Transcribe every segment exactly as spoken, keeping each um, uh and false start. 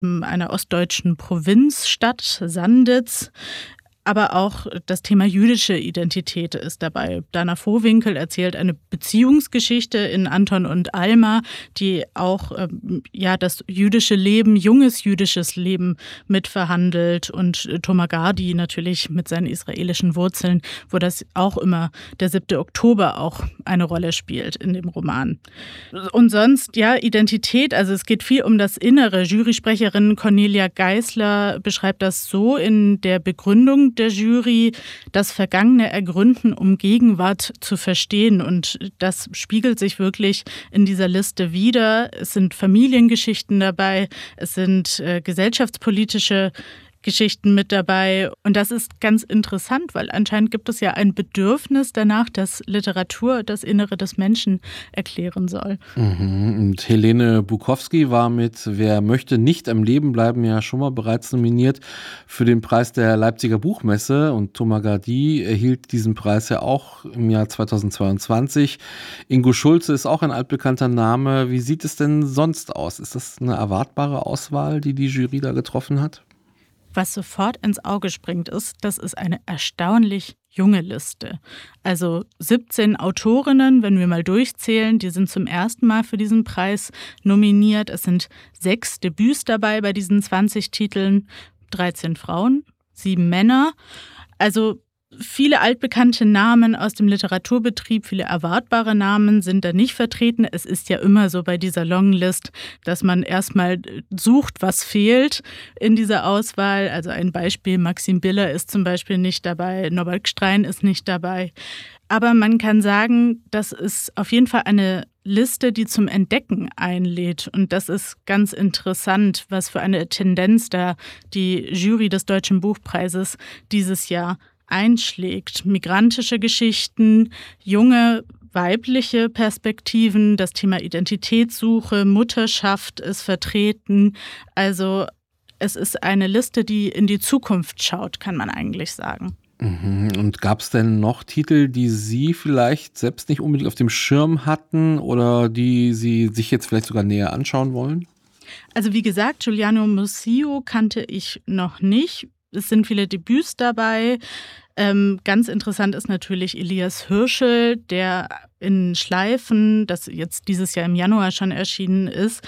einer ostdeutschen Provinzstadt, Sanditz. Aber auch das Thema jüdische Identität ist dabei. Dana Vohwinkel erzählt eine Beziehungsgeschichte in Anton und Alma, die auch ähm, ja, das jüdische Leben, junges jüdisches Leben mitverhandelt. Und Thomas Gardi natürlich mit seinen israelischen Wurzeln, wo das auch immer der siebte Oktober auch eine Rolle spielt in dem Roman. Und sonst, ja, Identität, also es geht viel um das Innere. Jurysprecherin Cornelia Geisler beschreibt das so in der Begründung der Jury, das Vergangene ergründen, um Gegenwart zu verstehen. Und das spiegelt sich wirklich in dieser Liste wider. Es sind Familiengeschichten dabei, es sind äh, gesellschaftspolitische Geschichten mit dabei. Und das ist ganz interessant, weil anscheinend gibt es ja ein Bedürfnis danach, dass Literatur das Innere des Menschen erklären soll. Mhm. Und Helene Bukowski war mit Wer möchte nicht am Leben bleiben ja schon mal bereits nominiert für den Preis der Leipziger Buchmesse. Und Thomas Gardi erhielt diesen Preis ja auch im Jahr zweitausendzweiundzwanzig. Ingo Schulze ist auch ein altbekannter Name. Wie sieht es denn sonst aus? Ist das eine erwartbare Auswahl, die die Jury da getroffen hat? Was sofort ins Auge springt, ist, das ist eine erstaunlich junge Liste. Also siebzehn Autorinnen, wenn wir mal durchzählen, die sind zum ersten Mal für diesen Preis nominiert. Es sind sechs Debüts dabei bei diesen zwanzig Titeln, dreizehn Frauen, sieben Männer. Also viele altbekannte Namen aus dem Literaturbetrieb, viele erwartbare Namen sind da nicht vertreten. Es ist ja immer so bei dieser Longlist, dass man erstmal sucht, was fehlt in dieser Auswahl. Also ein Beispiel, Maxim Biller ist zum Beispiel nicht dabei, Norbert Gstrein ist nicht dabei. Aber man kann sagen, das ist auf jeden Fall eine Liste, die zum Entdecken einlädt. Und das ist ganz interessant, was für eine Tendenz da die Jury des Deutschen Buchpreises dieses Jahr einschlägt. Migrantische Geschichten, junge weibliche Perspektiven, das Thema Identitätssuche, Mutterschaft ist vertreten. Also es ist eine Liste, die in die Zukunft schaut, kann man eigentlich sagen. Und gab es denn noch Titel, die Sie vielleicht selbst nicht unbedingt auf dem Schirm hatten oder die Sie sich jetzt vielleicht sogar näher anschauen wollen? Also wie gesagt, Giuliano Musio kannte ich noch nicht. Es sind viele Debüts dabei. Ähm, ganz interessant ist natürlich Elias Hirschel, der in Schleifen, das jetzt dieses Jahr im Januar schon erschienen ist,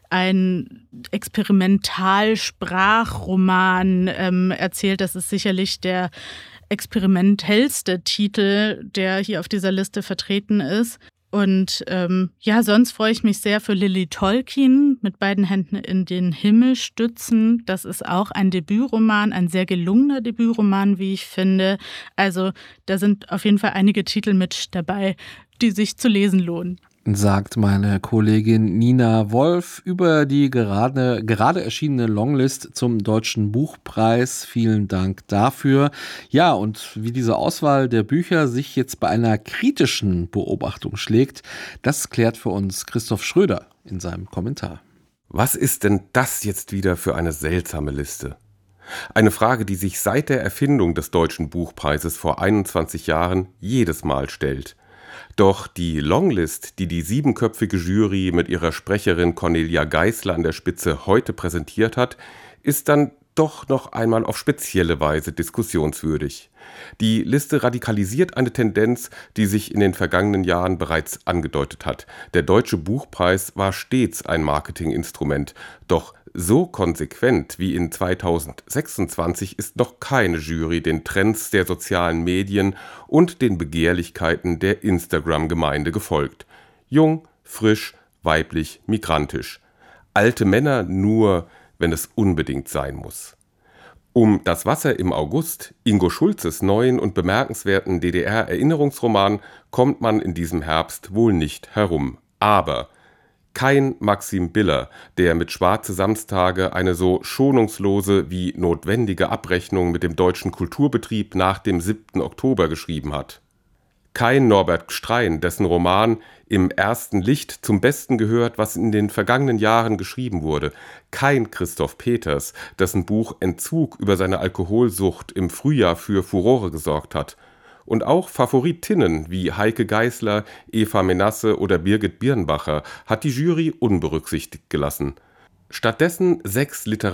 ein Experimentalsprachroman ähm, erzählt. Das ist sicherlich der experimentellste Titel, der hier auf dieser Liste vertreten ist. Und ähm, ja, sonst freue ich mich sehr für Lilly Tolkien, mit beiden Händen in den Himmel stützen. Das ist auch ein Debütroman, ein sehr gelungener Debütroman, wie ich finde. Also da sind auf jeden Fall einige Titel mit dabei, die sich zu lesen lohnen. Sagt meine Kollegin Nina Wolf über die gerade, gerade erschienene Longlist zum Deutschen Buchpreis. Vielen Dank dafür. Ja, und wie diese Auswahl der Bücher sich jetzt bei einer kritischen Beobachtung schlägt, das klärt für uns Christoph Schröder in seinem Kommentar. Was ist denn das jetzt wieder für eine seltsame Liste? Eine Frage, die sich seit der Erfindung des Deutschen Buchpreises vor einundzwanzig Jahren jedes Mal stellt. Doch die Longlist, die die siebenköpfige Jury mit ihrer Sprecherin Cornelia Geisler an der Spitze heute präsentiert hat, ist dann doch noch einmal auf spezielle Weise diskussionswürdig. Die Liste radikalisiert eine Tendenz, die sich in den vergangenen Jahren bereits angedeutet hat. Der Deutsche Buchpreis war stets ein Marketinginstrument, doch so konsequent wie in zweitausendsechsundzwanzig ist noch keine Jury den Trends der sozialen Medien und den Begehrlichkeiten der Instagram-Gemeinde gefolgt. Jung, frisch, weiblich, migrantisch. Alte Männer nur, wenn es unbedingt sein muss. Um Das Wasser im August, Ingo Schulzes neuen und bemerkenswerten D D R-Erinnerungsroman, kommt man in diesem Herbst wohl nicht herum. Aber kein Maxim Biller, der mit Schwarze Samstage eine so schonungslose wie notwendige Abrechnung mit dem deutschen Kulturbetrieb nach dem siebten Oktober geschrieben hat. Kein Norbert Gstrein, dessen Roman Im ersten Licht zum Besten gehört, was in den vergangenen Jahren geschrieben wurde. Kein Christoph Peters, dessen Buch Entzug über seine Alkoholsucht im Frühjahr für Furore gesorgt hat. Und auch Favoritinnen wie Heike Geisler, Eva Menasse oder Birgit Birnbacher hat die Jury unberücksichtigt gelassen. Stattdessen sechs Literatur